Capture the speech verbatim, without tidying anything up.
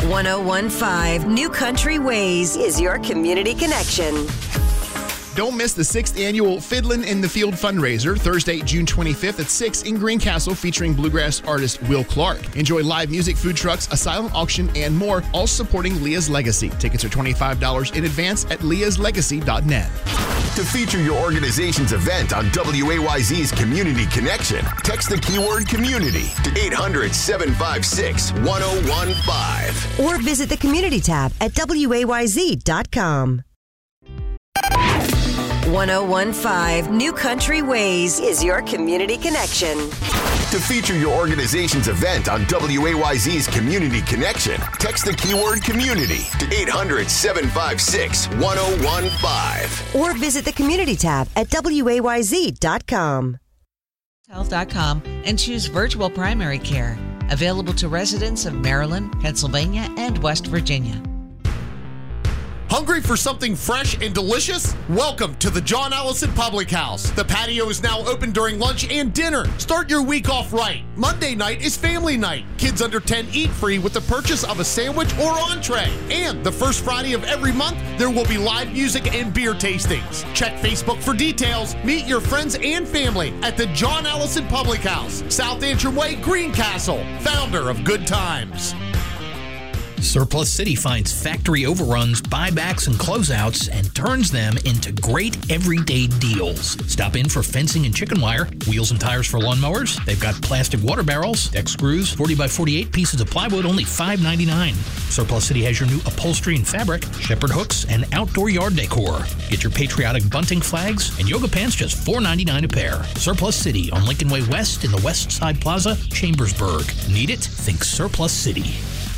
one oh one five New Country Ways is your community connection. Don't miss the sixth annual Fiddlin' in the Field fundraiser, Thursday, June twenty-fifth at six in Greencastle, featuring bluegrass artist Will Clark. Enjoy live music, food trucks, a silent auction, and more, all supporting Leah's Legacy. Tickets are twenty-five dollars in advance at leahs legacy dot net. To feature your organization's event on W A Y Z's Community Connection, text the keyword community to eight hundred, seven five six, one oh one five. Or visit the community tab at W A Y Z dot com. one oh one five New Country Ways is your community connection. To feature your organization's event on W A Y Z's Community Connection, text the keyword community to eight hundred, seven five six, one oh one five. Or visit the community tab at W A Y Z dot com. health dot com and choose virtual primary care. Available to residents of Maryland, Pennsylvania, and West Virginia. Hungry for something fresh and delicious? Welcome to the John Allison Public House. The patio is now open during lunch and dinner. Start your week off right. Monday night is family night. Kids under ten eat free with the purchase of a sandwich or entree. And the first Friday of every month, there will be live music and beer tastings. Check Facebook for details. Meet your friends and family at the John Allison Public House, South Antrim Way, Greencastle, founder of Good Times. Surplus City finds factory overruns, buybacks, and closeouts and turns them into great everyday deals. Stop in for fencing and chicken wire, wheels and tires for lawnmowers. They've got plastic water barrels, deck screws, forty by forty-eight pieces of plywood, only five ninety-nine. Surplus City has your new upholstery and fabric, shepherd hooks, and outdoor yard decor. Get your patriotic bunting flags and yoga pants just four ninety-nine a pair. Surplus City on Lincoln Way West in the West Side Plaza, Chambersburg. Need it? Think Surplus City.